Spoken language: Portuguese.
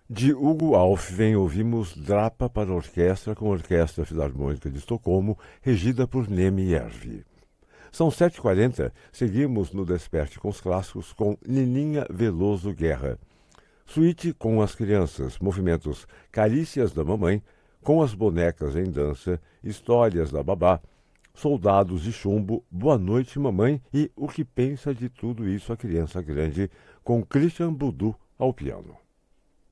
De Hugo Alfven ouvimos Drapa para orquestra com a Orquestra Filarmônica de Estocolmo, regida por Nemi Järvi. São 7h40, seguimos no Desperte com os clássicos com Nininha Veloso Guerra. Suíte com as crianças, movimentos Carícias da Mamãe, Com as Bonecas em Dança, Histórias da Babá, Soldados de Chumbo, Boa Noite Mamãe e O que Pensa de Tudo Isso a Criança Grande, com Christian Budu ao piano.